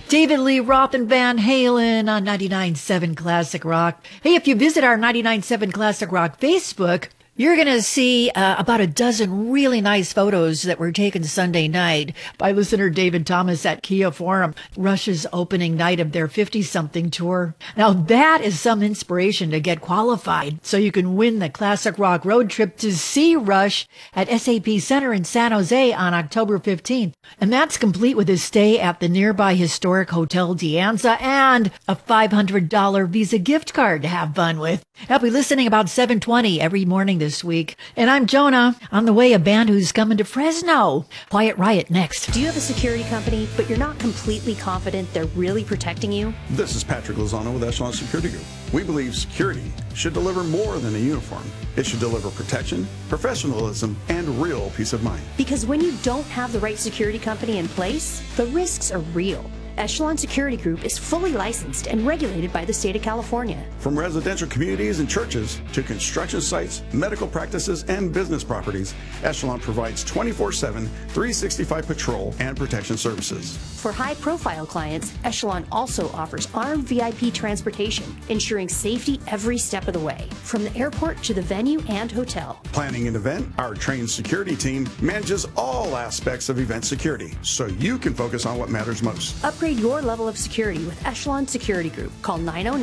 David Lee Roth and Van Halen on 99.7 Classic Rock. Hey, if you visit our 99.7 Classic Rock Facebook, you're going to see about a dozen really nice photos that were taken Sunday night by listener David Thomas at Kia Forum, Rush's opening night of their 50-something tour. Now, that is some inspiration to get qualified so you can win the Classic Rock road trip to see Rush at SAP Center in San Jose on October 15th. And that's complete with a stay at the nearby historic Hotel De Anza and a $500 Visa gift card to have fun with. I'll be listening about 7:20 every morning this week. And I'm Jonah. On the way, a band who's coming to Fresno. Quiet Riot next. Do you have a security company, but you're not completely confident they're really protecting you? This is Patrick Lozano with Echelon Security Group. We believe security should deliver more than a uniform. It should deliver protection, professionalism, and real peace of mind. Because when you don't have the right security company in place, the risks are real. Echelon Security Group is fully licensed and regulated by the state of California. From residential communities and churches to construction sites, medical practices, and business properties, Echelon provides 24/7, 365 patrol and protection services. For high-profile clients, Echelon also offers armed VIP transportation, ensuring safety every step of the way, from the airport to the venue and hotel. Planning an event, our trained security team manages all aspects of event security, so you can focus on what matters most. Upgrade your level of security with Echelon Security Group. Call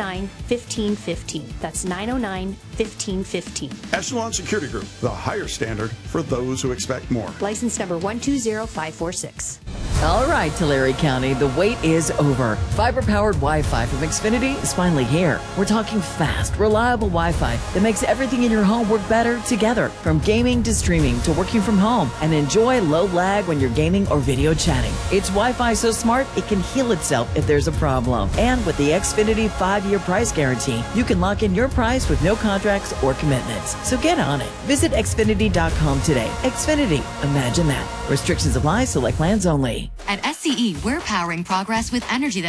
909-1515. That's 909-1515. Echelon Security Group, the higher standard for those who expect more. License number 120546. All right, Tulare County, the wait is over. Fiber-powered Wi-Fi from Xfinity is finally here. We're talking fast, reliable Wi-Fi that makes everything in your home work better together. From gaming to streaming to working from home. And enjoy low lag when you're gaming or video chatting. It's Wi-Fi so smart, it can heal itself if there's a problem. And with the Xfinity 5-year price guarantee, you can lock in your price with no contracts or commitments. So get on it. Visit Xfinity.com today. Xfinity. Imagine that. Restrictions apply. Select plans only. At SCE, we're powering progress with energy that